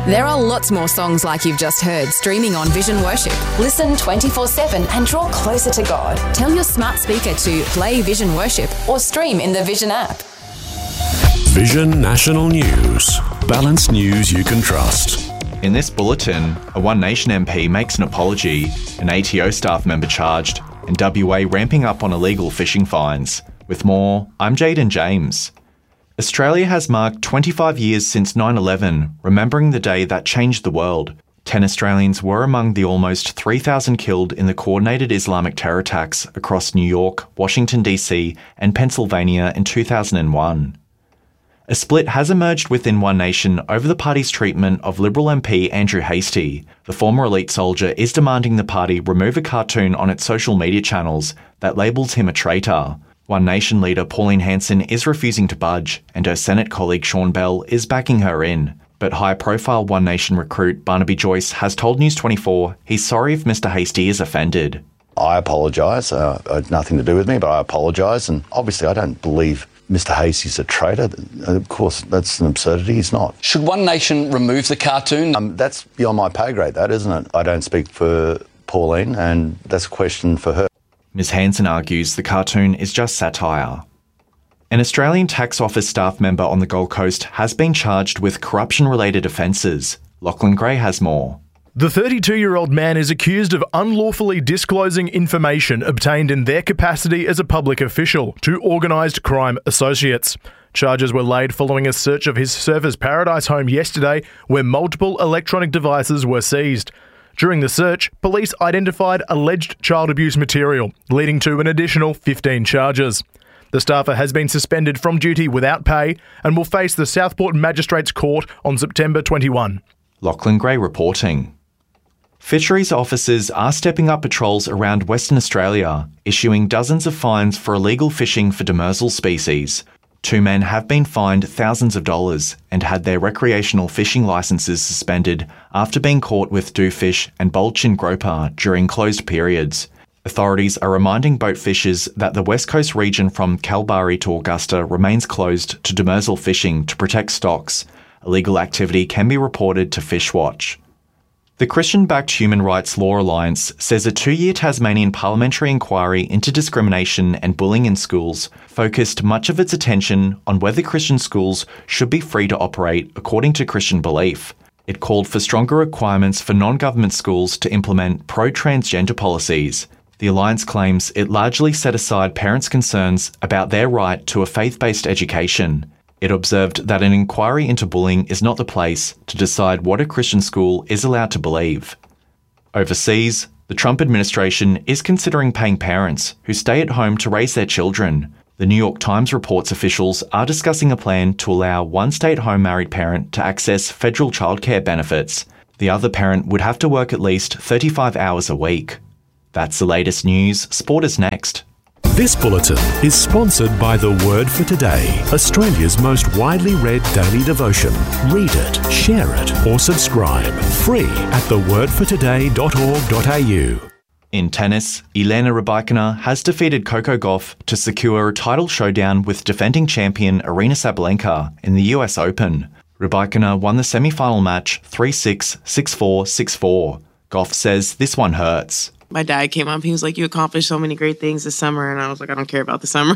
There are lots more songs like you've just heard streaming on Vision Worship. Listen 24/7 and draw closer to God. Tell your smart speaker to play Vision Worship or stream in the Vision app. Vision National News. Balanced news you can trust. In this bulletin, a One Nation MP makes an apology, an ATO staff member charged, and WA ramping up on illegal fishing fines. With more, I'm Jaden James. Australia has marked 25 years since 9/11, remembering the day that changed the world. 10 Australians were among the almost 3,000 killed in the coordinated Islamic terror attacks across New York, Washington DC and Pennsylvania in 2001. A split has emerged within One Nation over the party's treatment of Liberal MP Andrew Hastie. The former elite soldier is demanding the party remove a cartoon on its social media channels that labels him a traitor. One Nation leader Pauline Hanson is refusing to budge, and her Senate colleague Sean Bell is backing her in. But high-profile One Nation recruit Barnaby Joyce has told News 24 he's sorry if Mr Hastie is offended. I apologise. It had nothing to do with me, but I apologise. And obviously I don't believe Mr Hastie's a traitor. Of course, that's an absurdity. He's not. Should One Nation remove the cartoon? That's beyond my pay grade, that, isn't it? I don't speak for Pauline, and that's a question for her. Ms Hanson argues the cartoon is just satire. An Australian Tax Office staff member on the Gold Coast has been charged with corruption-related offences. Lachlan Gray has more. The 32-year-old man is accused of unlawfully disclosing information obtained in their capacity as a public official to organised crime associates. Charges were laid following a search of his Surfers Paradise home yesterday, where multiple electronic devices were seized. During the search, police identified alleged child abuse material, leading to an additional 15 charges. The staffer has been suspended from duty without pay and will face the Southport Magistrates Court on September 21. Lachlan Gray reporting. Fisheries officers are stepping up patrols around Western Australia, issuing dozens of fines for illegal fishing for demersal species. 2 men have been fined thousands of dollars and had their recreational fishing licences suspended after being caught with dewfish and bulged-chin groper during closed periods. Authorities are reminding boat fishers that the West Coast region from Kalbarri to Augusta remains closed to demersal fishing to protect stocks. Illegal activity can be reported to Fishwatch. The Christian-backed Human Rights Law Alliance says a 2-year Tasmanian parliamentary inquiry into discrimination and bullying in schools focused much of its attention on whether Christian schools should be free to operate according to Christian belief. It called for stronger requirements for non-government schools to implement pro-transgender policies. The Alliance claims it largely set aside parents' concerns about their right to a faith-based education. It observed that an inquiry into bullying is not the place to decide what a Christian school is allowed to believe. Overseas, the Trump administration is considering paying parents who stay at home to raise their children. The New York Times reports officials are discussing a plan to allow one stay-at-home married parent to access federal childcare benefits. The other parent would have to work at least 35 hours a week. That's the latest news. Sport is next. This bulletin is sponsored by The Word for Today, Australia's most widely read daily devotion. Read it, share it, or subscribe. Free at thewordfortoday.org.au. In tennis, Elena Rybakina has defeated Coco Gauff to secure a title showdown with defending champion Aryna Sabalenka in the US Open. Rybakina won the semi-final match 3-6, 6-4, 6-4. Gauff says this one hurts. My dad came up, he was like, you accomplished so many great things this summer. And I was like, I don't care about the summer.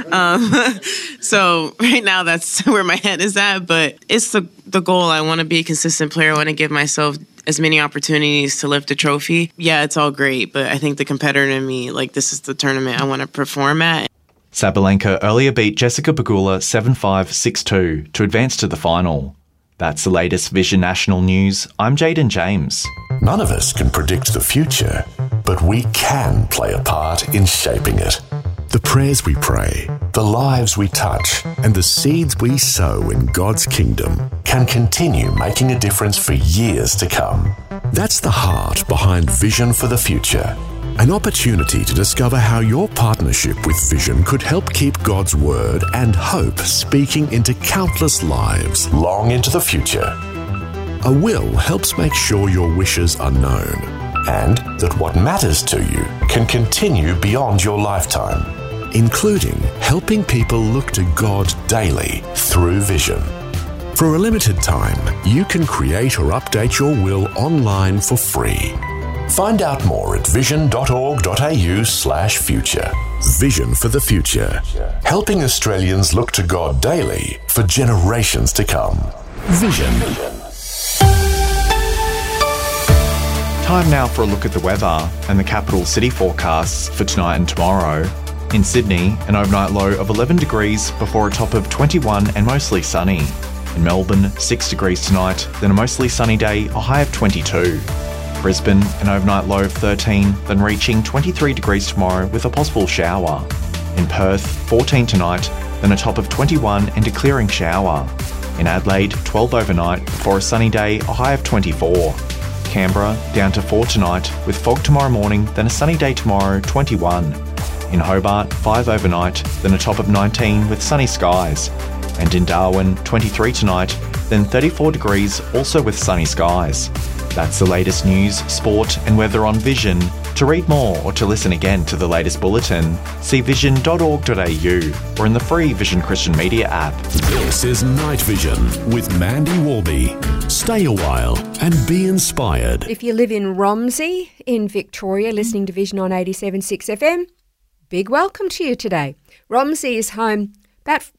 So right now that's where my head is at. But it's the goal. I want to be a consistent player. I want to give myself as many opportunities to lift a trophy. Yeah, it's all great. But I think the competitor in me, like, this is the tournament I want to perform at. Sabalenka earlier beat Jessica Pegula 7-5, 6-2 to advance to the final. That's the latest Vision National News. I'm Jaden James. None of us can predict the future, but we can play a part in shaping it. The prayers we pray, the lives we touch, and the seeds we sow in God's kingdom can continue making a difference for years to come. That's the heart behind Vision for the Future. An opportunity to discover how your partnership with Vision could help keep God's word and hope speaking into countless lives long into the future. A will helps make sure your wishes are known and that what matters to you can continue beyond your lifetime, including helping people look to God daily through Vision. For a limited time, you can create or update your will online for free. Find out more at vision.org.au/future. Vision for the future. Helping Australians look to God daily for generations to come. Vision. Time now for a look at the weather and the capital city forecasts for tonight and tomorrow. In Sydney, an overnight low of 11 degrees before a top of 21 and mostly sunny. In Melbourne, 6 degrees tonight, then a mostly sunny day, a high of 22. Brisbane, an overnight low of 13, then reaching 23 degrees tomorrow with a possible shower. In Perth, 14 tonight, then a top of 21 and a clearing shower. In Adelaide, 12 overnight before a sunny day, a high of 24. Canberra, down to 4 tonight, with fog tomorrow morning, then a sunny day tomorrow, 21. In Hobart, 5 overnight, then a top of 19 with sunny skies. And in Darwin, 23 tonight, then 34 degrees, also with sunny skies. That's the latest news, sport and weather on Vision. To read more or to listen again to the latest bulletin, see vision.org.au or in the free Vision Christian Media app. This is Night Vision with Mandy Warby. Stay a while and be inspired. If you live in Romsey in Victoria, listening to Vision on 87.6 FM, big welcome to you today. Romsey is home, about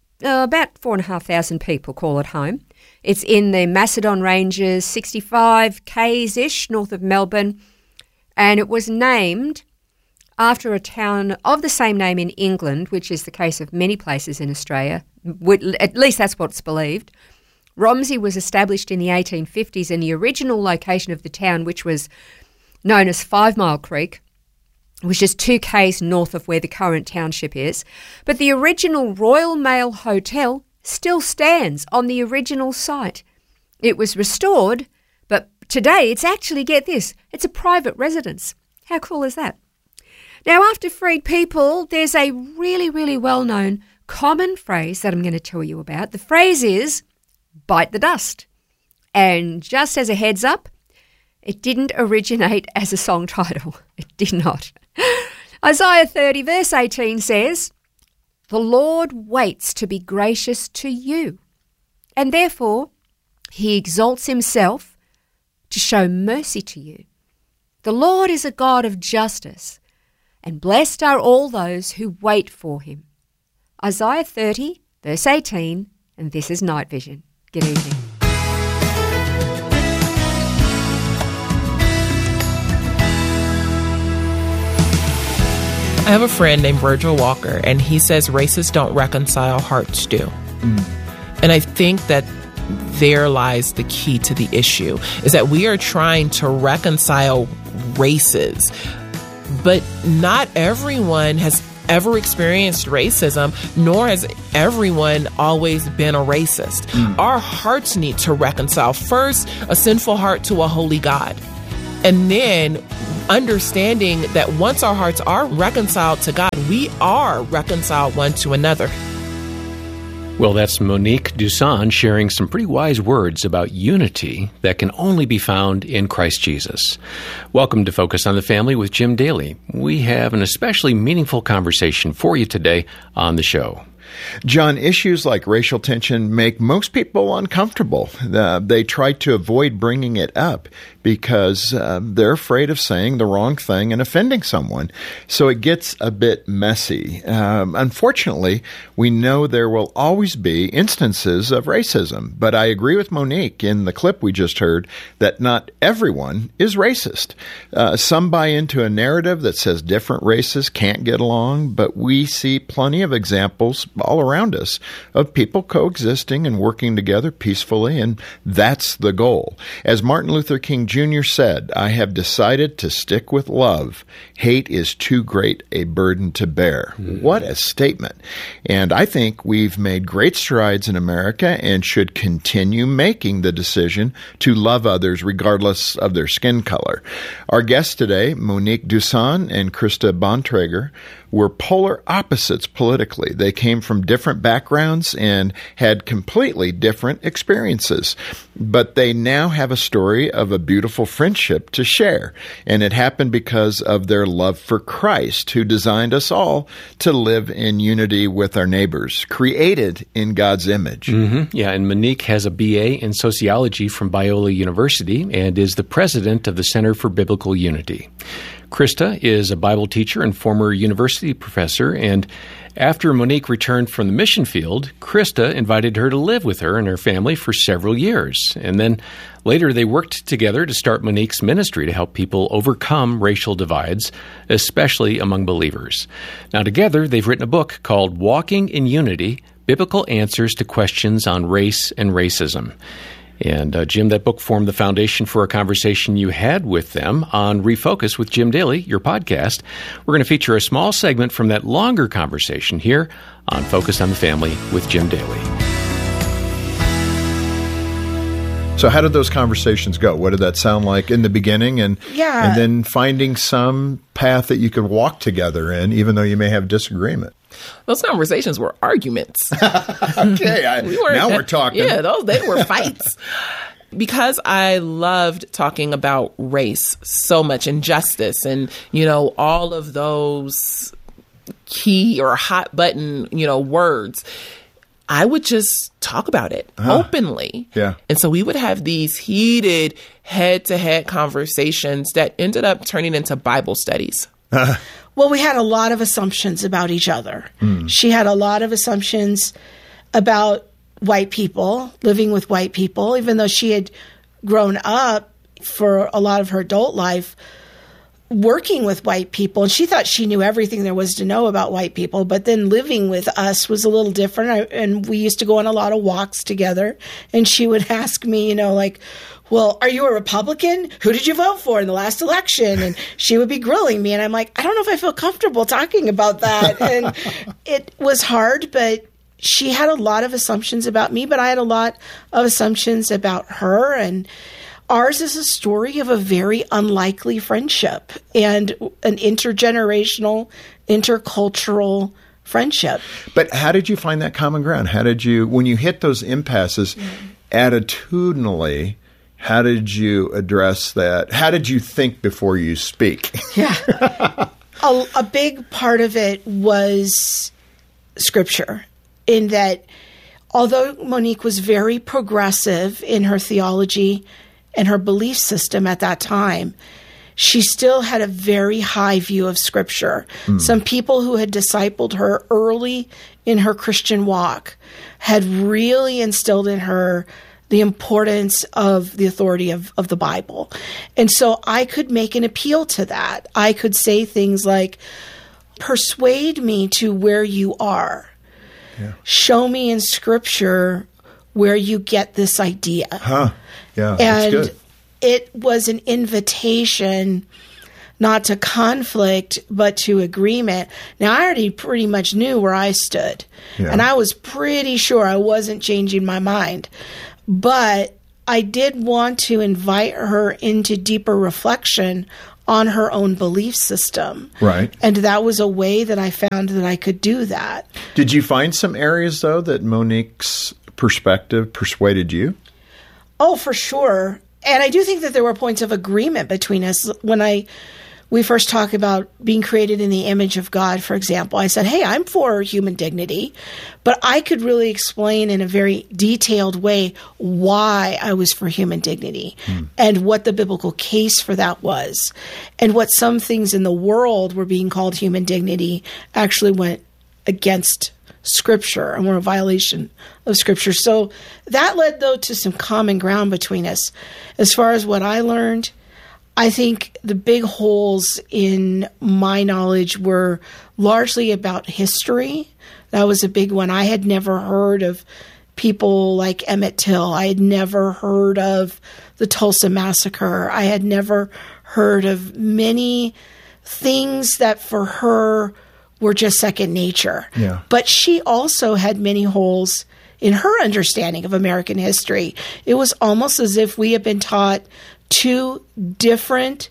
4,500 people call it home. It's in the Macedon Ranges, 65 k's-ish north of Melbourne, and it was named after a town of the same name in England, which is the case of many places in Australia. At least that's what's believed. Romsey was established in the 1850s, and the original location of the town, which was known as 5 Mile Creek, was just 2 k's north of where the current township is. But the original Royal Mail Hotel still stands on the original site. It was restored, but today it's actually, get this, it's a private residence. How cool is that? Now, after freed people, there's a really, really well-known common phrase that I'm going to tell you about. The phrase is, bite the dust. And just as a heads up, it didn't originate as a song title. It did not. Isaiah 30 verse 18 says, "The Lord waits to be gracious to you, and therefore he exalts himself to show mercy to you. The Lord is a God of justice, and blessed are all those who wait for him." Isaiah 30 verse 18, and this is Night Vision. Good evening. I have a friend named Virgil Walker, and he says races don't reconcile, hearts do. And I think that there lies the key to the issue, is that we are trying to reconcile races, but not everyone has ever experienced racism, nor has everyone always been a racist. Our hearts need to reconcile. First, a sinful heart to a holy God. And then understanding that once our hearts are reconciled to God, we are reconciled one to another. Well, that's Monique Duson sharing some pretty wise words about unity that can only be found in Christ Jesus. Welcome to Focus on the Family with Jim Daly. We have an especially meaningful conversation for you today on the show. John, issues like racial tension make most people uncomfortable. They try to avoid bringing it up because they're afraid of saying the wrong thing and offending someone. So it gets a bit messy. Unfortunately, we know there will always be instances of racism, but I agree with Monique in the clip we just heard that not everyone is racist. Some buy into a narrative that says different races can't get along, but we see plenty of examples all around us of people coexisting and working together peacefully, and that's the goal. As Martin Luther King Jr. said, "I have decided to stick with love. Hate is too great a burden to bear." What a statement. And I think we've made great strides in America and should continue making the decision to love others regardless of their skin color. Our guests today, Monique Duson and Krista Bontrager, were polar opposites politically. They came from different backgrounds and had completely different experiences. But they now have a story of a beautiful friendship to share. And it happened because of their love for Christ, who designed us all to live in unity with our neighbors, created in God's image. Mm-hmm. Yeah, and Monique has a BA in sociology from Biola University and is the president of the Center for Biblical Unity. Krista is a Bible teacher and former university professor, and after Monique returned from the mission field, Krista invited her to live with her and her family for several years. And then later they worked together to start Monique's ministry to help people overcome racial divides, especially among believers. Now together they've written a book called Walking in Unity, Biblical Answers to Questions on Race and Racism. And Jim, that book formed the foundation for a conversation you had with them on Refocus with Jim Daly, your podcast. We're going to feature a small segment from that longer conversation here on Focus on the Family with Jim Daly. So how did those conversations go? What did that sound like in the beginning? And then finding some path that you could walk together in, even though you may have disagreement. Those conversations were arguments. Okay, now we're talking. Yeah, they were fights. Because I loved talking about race so much and justice and, all of those key or hot button, words, I would just talk about it openly. Yeah. And so we would have these heated head-to-head conversations that ended up turning into Bible studies. Well, we had a lot of assumptions about each other. She had a lot of assumptions about white people, living with white people, even though she had grown up for a lot of her adult life working with white people. And she thought she knew everything there was to know about white people. But then living with us was a little different. And we used to go on a lot of walks together. And she would ask me, well, are you a Republican? Who did you vote for in the last election? And she would be grilling me. And I'm like, I don't know if I feel comfortable talking about that. And it was hard, but she had a lot of assumptions about me, but I had a lot of assumptions about her. And ours is a story of a very unlikely friendship and an intergenerational, intercultural friendship. But how did you find that common ground? How did you, when you hit those impasses, attitudinally, how did you address that? How did you think before you speak? Yeah. A big part of it was Scripture, in that although Monique was very progressive in her theology and her belief system at that time, she still had a very high view of Scripture. Some people who had discipled her early in her Christian walk had really instilled in her the importance of the authority of the Bible. And so I could make an appeal to that. I could say things like, persuade me to where you are. Yeah. Show me in Scripture where you get this idea. Yeah, and that's good. It was an invitation not to conflict, but to agreement. Now, I already pretty much knew where I stood. Yeah. And I was pretty sure I wasn't changing my mind. But I did want to invite her into deeper reflection on her own belief system. Right. And that was a way that I found that I could do that. Did you find some areas, though, that Monique's perspective persuaded you? Oh, for sure. And I do think that there were points of agreement between us. When we first talked about being created in the image of God, for example, I said, hey, I'm for human dignity, but I could really explain in a very detailed way why I was for human dignity and what the biblical case for that was, and what some things in the world were being called human dignity actually went against Scripture and were a violation of Scripture. So that led, though, to some common ground between us. As far as what I learned, I think the big holes in my knowledge were largely about history. That was a big one. I had never heard of people like Emmett Till. I had never heard of the Tulsa Massacre. I had never heard of many things that for her were just second nature. Yeah. But she also had many holes in her understanding of American history. It was almost as if we had been taught two different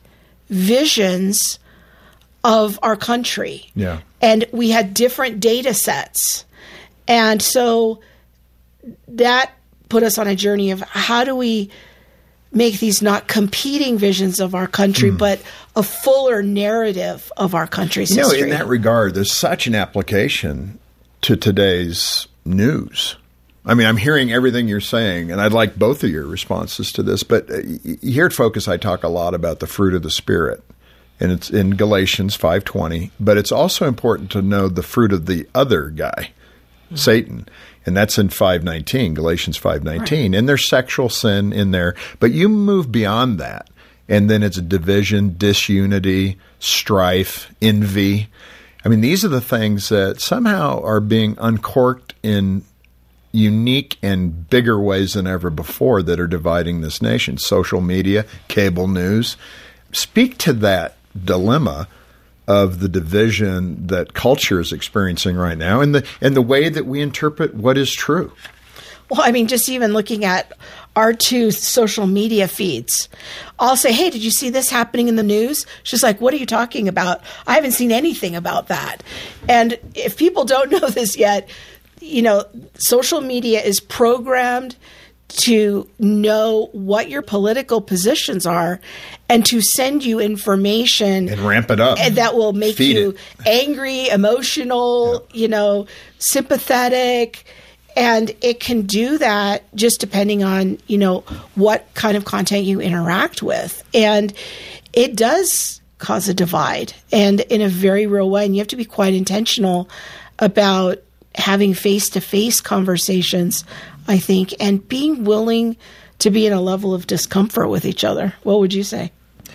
visions of our country. Yeah. And we had different data sets. And so that put us on a journey of how do we make these not competing visions of our country, but a fuller narrative of our country's history. In that regard, there's such an application to today's news. I mean, I'm hearing everything you're saying, and I'd like both of your responses to this. But here at Focus, I talk a lot about the fruit of the Spirit, and it's in Galatians 5:20. But it's also important to know the fruit of the other guy, Satan, and that's in 5:19, Galatians 5:19. Right. And there's sexual sin in there, but you move beyond that, and then it's division, disunity, strife, envy. I mean, these are the things that somehow are being uncorked in unique and bigger ways than ever before that are dividing this nation. Social media, cable news. Speak to that dilemma of the division that culture is experiencing right now and the way that we interpret what is true. Well, I mean, just even looking at our two social media feeds, I'll say, hey, did you see this happening in the news? She's like, what are you talking about? I haven't seen anything about that. And if people don't know this yet, social media is programmed to know what your political positions are and to send you information and ramp it up that will make you angry, emotional, sympathetic. And it can do that just depending on, what kind of content you interact with. And it does cause a divide, and in a very real way. And you have to be quite intentional about having face-to-face conversations, I think, and being willing to be in a level of discomfort with each other. What would you say?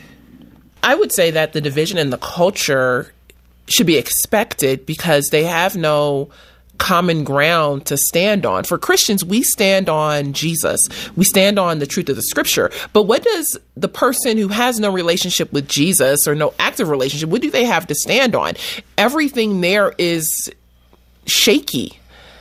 I would say that the division in the culture should be expected because they have no common ground to stand on. For Christians, we stand on Jesus. We stand on the truth of the scripture. But what does the person who has no relationship with Jesus or no active relationship, what do they have to stand on? Everything there is shaky.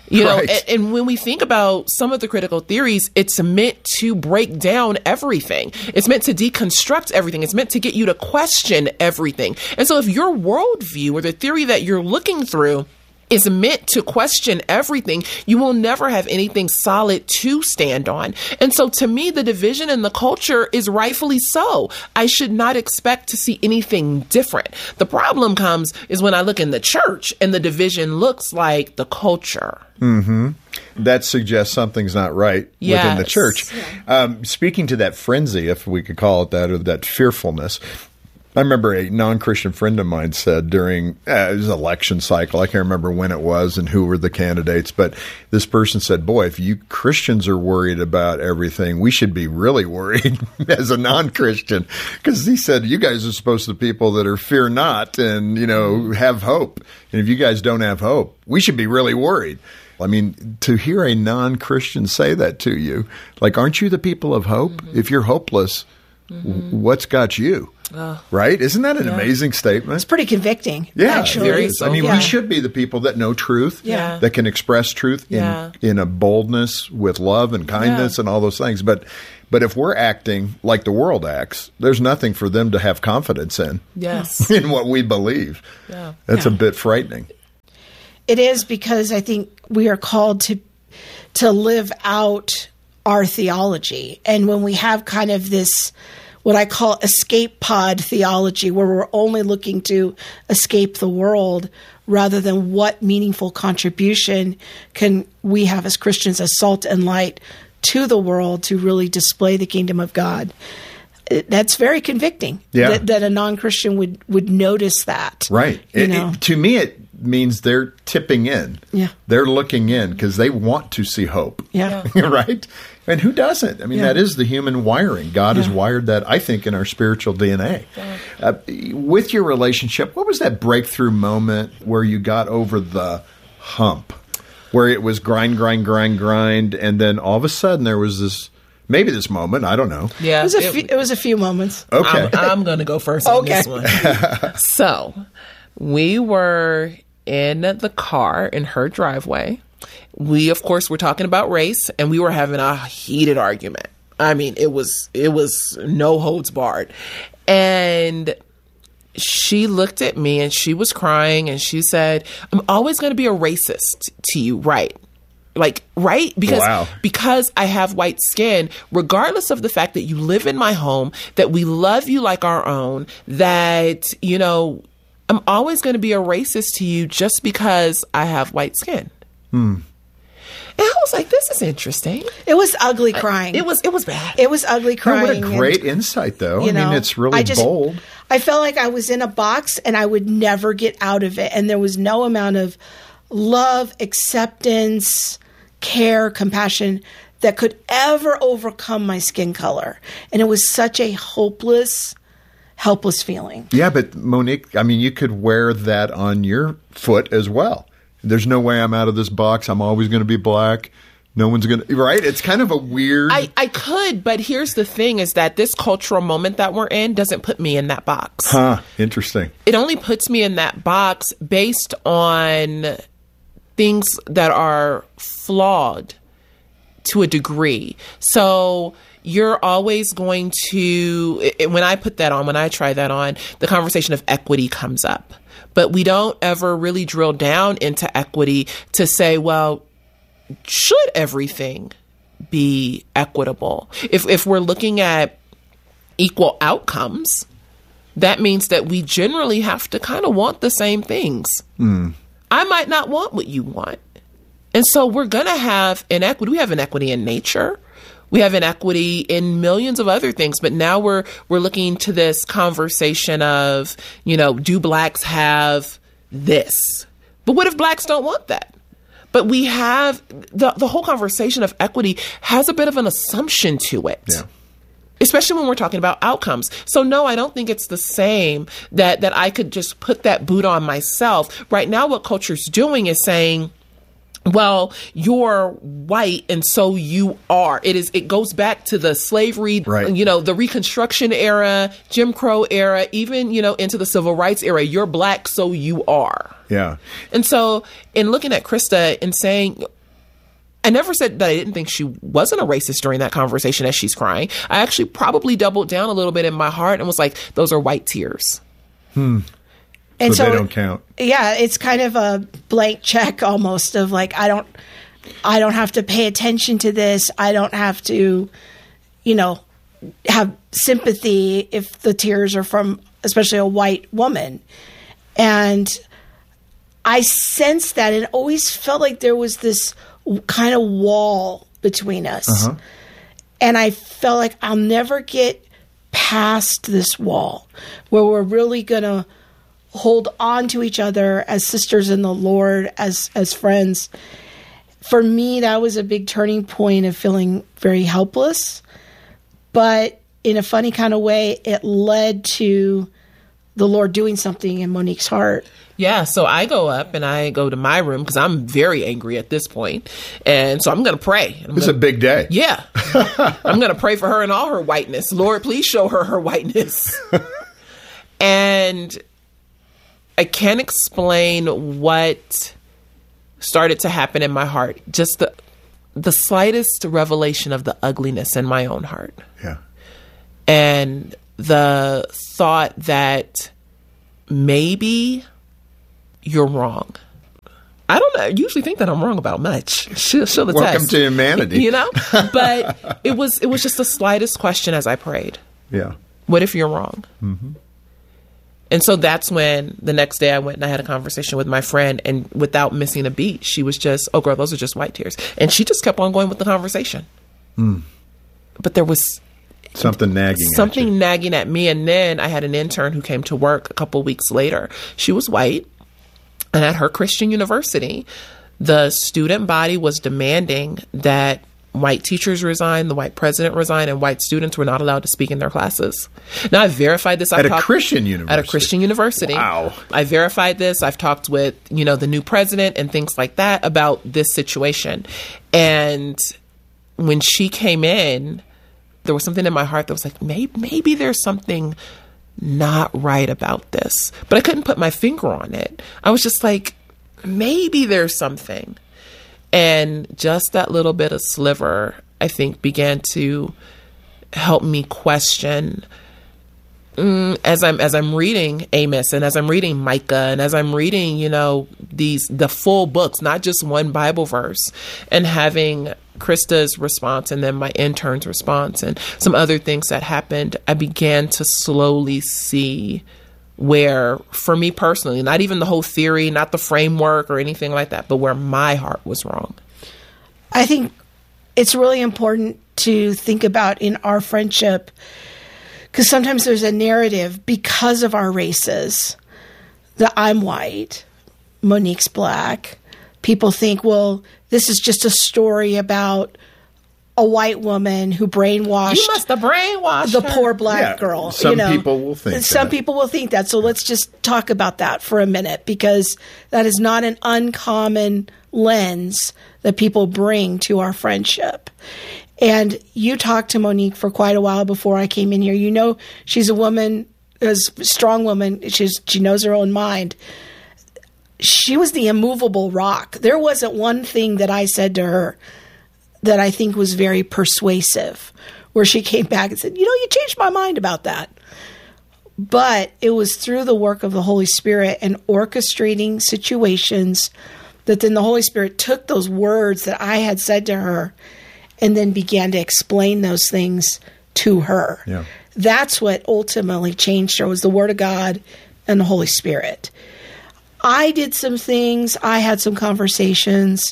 And when we think about some of the critical theories, it's meant to break down everything. It's meant to deconstruct everything. It's meant to get you to question everything. And so if your worldview or the theory that you're looking through is meant to question everything, you will never have anything solid to stand on. And so to me, the division in the culture is rightfully so. I should not expect to see anything different. The problem comes is when I look in the church and the division looks like the culture. Mm-hmm. That suggests something's not right within the church. Speaking to that frenzy, if we could call it that, or that fearfulness, I remember a non-Christian friend of mine said during it was election cycle, I can't remember when it was and who were the candidates, but this person said, boy, if you Christians are worried about everything, we should be really worried as a non-Christian. Because he said, you guys are supposed to be people that are fear not and, have hope. And if you guys don't have hope, we should be really worried. I mean, to hear a non-Christian say that to you, like, aren't you the people of hope? Mm-hmm. If you're hopeless, what's got you? Right? Isn't that an amazing statement? It's pretty convicting. Yeah, actually. it is. I mean, we should be the people that know truth, that can express truth in a boldness with love and kindness and all those things. But if we're acting like the world acts, there's nothing for them to have confidence in. Yes. In what we believe. Yeah. That's a bit frightening. It is, because I think we are called to live out our theology. And when we have kind of this, what I call escape pod theology, where we're only looking to escape the world rather than what meaningful contribution can we have as Christians as salt and light to the world to really display the kingdom of God. That's very convicting that a non-Christian would notice that. Right. To me, it means they're tipping in. Yeah. They're looking in because they want to see hope. Yeah. Right? And who doesn't? I mean, that is the human wiring. God has wired that, I think, in our spiritual DNA. Yeah. With your relationship, what was that breakthrough moment where you got over the hump? Where it was grind, and then all of a sudden there was this moment, I don't know. Yeah. It was a few moments. Okay. I'm going to go first on this one. So, we were in the car in her driveway. We, of course, were talking about race, and we were having a heated argument. I mean, it was no holds barred. And she looked at me, and she was crying, and she said, I'm always going to be a racist to you, right? Like, right? Because I have white skin, regardless of the fact that you live in my home, that we love you like our own, that, you know, I'm always going to be a racist to you just because I have white skin. And I was like, this is interesting. It was ugly crying. It was bad. It was ugly crying. What a great insight, though. I mean, it's really bold. I felt like I was in a box and I would never get out of it. And there was no amount of love, acceptance, care, compassion that could ever overcome my skin color. And it was such a helpless feeling. Yeah, but Monique, I mean, you could wear that on your foot as well. There's no way I'm out of this box. I'm always going to be black. No one's going to, right? It's kind of a weird. I could, but here's the thing is that this cultural moment that we're in doesn't put me in that box. Interesting. It only puts me in that box based on things that are flawed to a degree. So you're always going to, when I try that on, the conversation of equity comes up. But we don't ever really drill down into equity to say, well, should everything be equitable? If we're looking at equal outcomes, that means that we generally have to kind of want the same things. I might not want what you want. And so we're going to have inequity. We have inequity in nature. We have inequity in millions of other things. But now we're looking to this conversation of, you know, do blacks have this? But what if blacks don't want that? But we have the whole conversation of equity has a bit of an assumption to it. Yeah. Especially when we're talking about outcomes. So no, I don't think it's the same that I could just put that boot on myself. Right now, what culture's doing is saying, well, you're white and so you are. It goes back to the slavery, right. You know, the Reconstruction era, Jim Crow era, even, you know, into the Civil Rights era. You're black, so you are. Yeah. And so in looking at Krista and saying, I never said that I didn't think she wasn't a racist during that conversation as she's crying. I actually probably doubled down a little bit in my heart and was like, those are white tears. And so they don't count. Yeah, it's kind of a blank check almost of like, I don't have to pay attention to this. I don't have to, you know, have sympathy if the tears are from especially a white woman. And I sensed that and always felt like there was this kind of wall between us. And I felt like I'll never get past this wall where we're really going to hold on to each other as sisters in the Lord, as friends. For me, that was a big turning point of feeling very helpless. But in a funny kind of way, it led to the Lord doing something in Monique's heart. Yeah, so I go up and I go to my room because I'm very angry at this point. And so I'm going to pray. It's a big day. Yeah. I'm going to pray for her in all her whiteness. Lord, please show her her whiteness. And I can't explain what started to happen in my heart. Just the slightest revelation of the ugliness in my own heart. Yeah. And the thought that maybe you're wrong. I don't usually think that I'm wrong about much. She'll attest. Welcome to humanity. You know? But it was just the slightest question as I prayed. Yeah. What if you're wrong? And so that's when the next day I went and I had a conversation with my friend, and without missing a beat, she was just, oh girl, those are just white tears. And she just kept on going with the conversation. But there was something nagging at me. And then I had an intern who came to work a couple weeks later. She was white. And at her Christian university, the student body was demanding that white teachers resign, the white president resign, and white students were not allowed to speak in their classes. Now, I verified this. At a Christian university? Wow. I verified this. I've talked with, you know, the new president and things like that about this situation. And when she came in, there was something in my heart that was like, maybe there's something not right about this. But I couldn't put my finger on it. I was just like, maybe there's something. And just that little bit of sliver, I think, began to help me question as I'm reading Amos, and as I'm reading Micah, and as I'm reading, the full books, not just one Bible verse, and having Krista's response and then my intern's response and some other things that happened, I began to slowly see where, for me personally, not even the whole theory, not the framework or anything like that, but where my heart was wrong. I think it's really important to think about in our friendship, because sometimes there's a narrative because of our races that I'm white, Monique's black. People think, well, this is just a story about a white woman who brainwashed. You must have brainwashed the her. poor black girl. Some people will think Some people will think that. So let's just talk about that for a minute, because that is not an uncommon lens that people bring to our friendship. And you talked to Monique for quite a while before I came in here. She's a woman, a strong woman. She knows her own mind. She was the immovable rock. There wasn't one thing that I said to her that I think was very persuasive, where she came back and said, you changed my mind about that. But it was through the work of the Holy Spirit and orchestrating situations that then the Holy Spirit took those words that I had said to her and then began to explain those things to her. Yeah. That's what ultimately changed her, was the Word of God and the Holy Spirit. I did some things, I had some conversations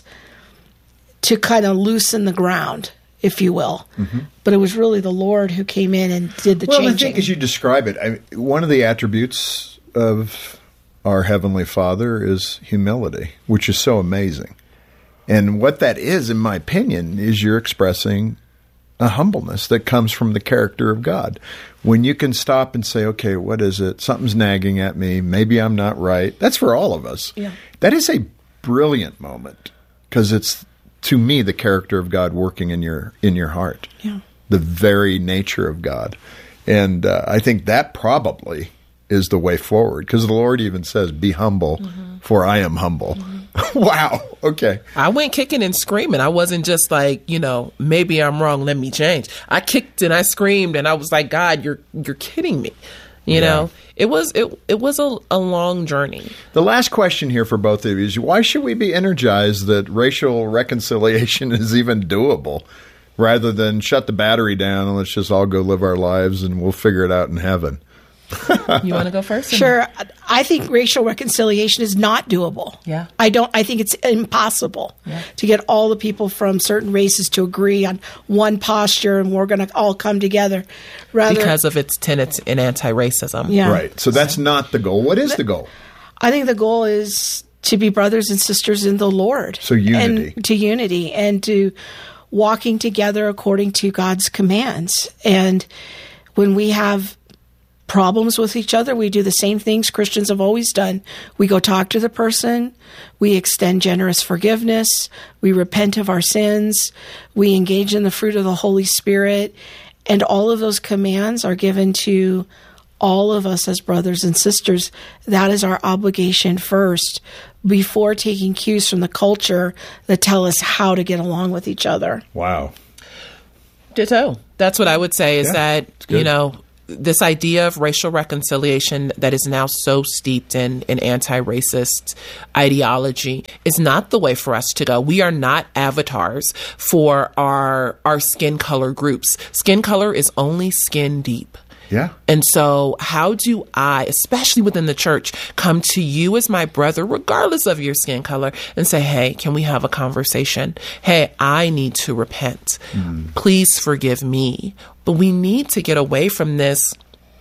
to kind of loosen the ground, if you will. Mm-hmm. But it was really the Lord who came in and did the changing. Well, I think as you describe it, one of the attributes of our Heavenly Father is humility, which is so amazing. And what that is, in my opinion, is you're expressing a humbleness that comes from the character of God. When you can stop and say, okay, what is it? Something's nagging at me. Maybe I'm not right. That's for all of us. Yeah. That is a brilliant moment, because it's, to me, the character of God working in your heart. Yeah. The very nature of God. And I think that probably is the way forward, because the Lord even says, be humble, for I am humble. Wow. Okay. I went kicking and screaming. I wasn't just like, maybe I'm wrong, let me change. I kicked and I screamed and I was like, God, you're kidding me. You know, it was a long journey. The last question here for both of you is, why should we be energized that racial reconciliation is even doable, rather than shut the battery down and let's just all go live our lives and we'll figure it out in heaven? You want to go first? Sure. I think racial reconciliation is not doable. Yeah. I think it's impossible to get all the people from certain races to agree on one posture and we're going to all come together. Because of its tenets in anti-racism. Yeah. Right. So that's not the goal. What is the goal? I think the goal is to be brothers and sisters in the Lord. So unity. And to unity and to walking together according to God's commands. And when we have problems with each other, we do the same things Christians have always done. We go talk to the person, we extend generous forgiveness, we repent of our sins, we engage in the fruit of the Holy Spirit, and all of those commands are given to all of us as brothers and sisters. That is our obligation first, before taking cues from the culture that tell us how to get along with each other. Wow. Ditto. That's what I would say, is that, this idea of racial reconciliation that is now so steeped in anti-racist ideology is not the way for us to go. We are not avatars for our skin color groups. Skin color is only skin deep. Yeah. And so how do I, especially within the church, come to you as my brother, regardless of your skin color, and say, hey, can we have a conversation? Hey, I need to repent. Please forgive me. But we need to get away from this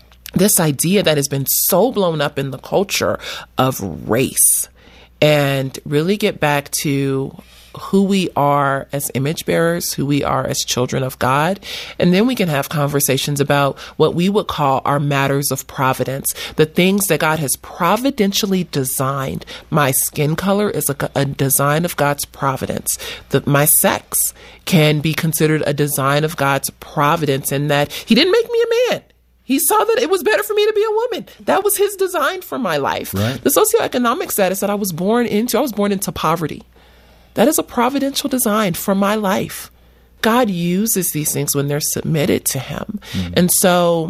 idea that has been so blown up in the culture of race, and really get back to who we are as image bearers, who we are as children of God. And then we can have conversations about what we would call our matters of providence, the things that God has providentially designed. My skin color is a design of God's providence. My sex can be considered a design of God's providence, in that He didn't make me a man. He saw that it was better for me to be a woman. That was His design for my life. Right. The socioeconomic status that I was born into poverty. That is a providential design for my life. God uses these things when they're submitted to Him. And so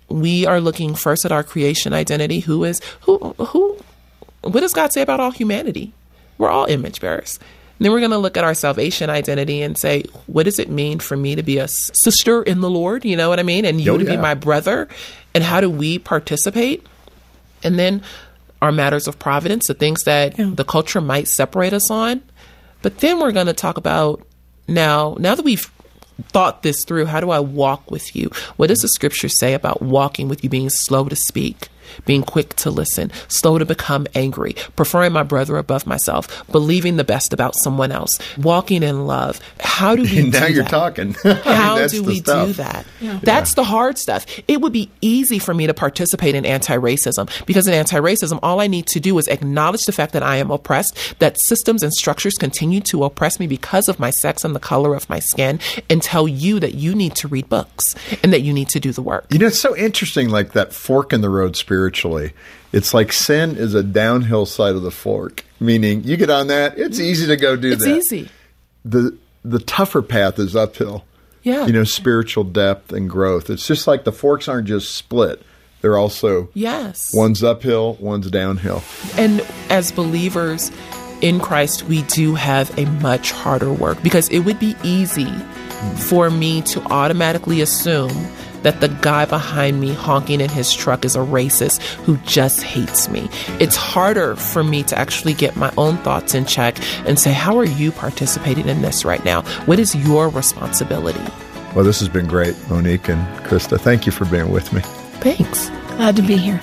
we are looking first at our creation identity. What does God say about all humanity? We're all image bearers. And then we're going to look at our salvation identity and say, what does it mean for me to be a sister in the Lord? You know what I mean? And you to be my brother. And how do we participate? And then our matters of providence, the things that the culture might separate us on. But then we're going to talk about now that we've thought this through, how do I walk with you? What does the scripture say about walking with you, being slow to speak, being quick to listen, slow to become angry, preferring my brother above myself, believing the best about someone else, walking in love? How do we do that? Now you're talking. How do we do that? Yeah. That's the hard stuff. It would be easy for me to participate in anti-racism, because in anti-racism, all I need to do is acknowledge the fact that I am oppressed, that systems and structures continue to oppress me because of my sex and the color of my skin, and tell you that you need to read books and that you need to do the work. You know, it's so interesting, like that fork in the road spiritually. It's like sin is a downhill side of the fork, meaning you get on that, it's easy to go do that. It's easy. The tougher path is uphill. Yeah. You know, spiritual depth and growth. It's just like the forks aren't just split. They're also, one's uphill, one's downhill. And as believers in Christ, we do have a much harder work, because it would be easy for me to automatically assume that the guy behind me honking in his truck is a racist who just hates me. It's harder for me to actually get my own thoughts in check and say, how are you participating in this right now? What is your responsibility? Well, this has been great, Monique and Krista. Thank you for being with me. Thanks. Glad to be here.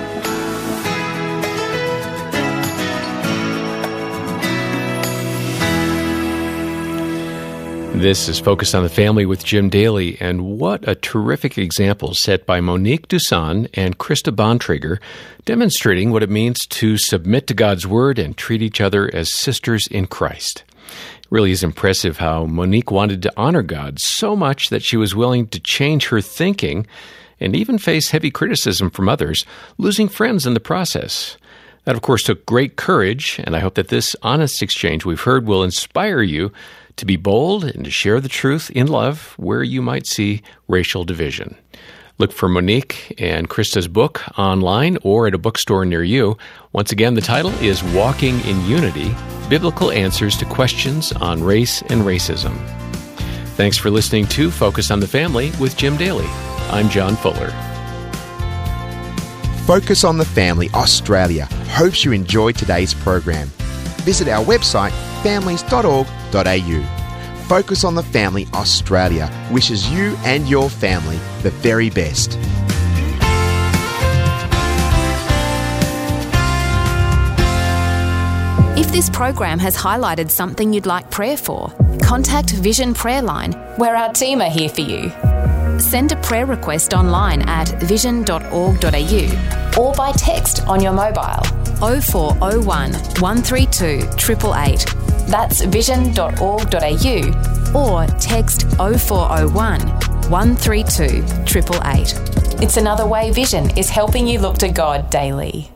This is Focus on the Family with Jim Daly, and what a terrific example set by Monique Duson and Krista Bontrager, demonstrating what it means to submit to God's Word and treat each other as sisters in Christ. It really is impressive how Monique wanted to honor God so much that she was willing to change her thinking and even face heavy criticism from others, losing friends in the process. That, of course, took great courage, and I hope that this honest exchange we've heard will inspire you to be bold and to share the truth in love where you might see racial division. Look for Monique and Krista's book online or at a bookstore near you. Once again, the title is Walking in Unity, Biblical Answers to Questions on Race and Racism. Thanks for listening to Focus on the Family with Jim Daly. I'm John Fuller. Focus on the Family Australia hopes you enjoyed today's program. Visit our website, families.org.au. Focus on the Family Australia wishes you and your family the very best. If this program has highlighted something you'd like prayer for, contact Vision Prayer Line, where our team are here for you. Send a prayer request online at vision.org.au or by text on your mobile 0401 132 888. That's vision.org.au or text 0401 132 888. It's another way Vision is helping you look to God daily.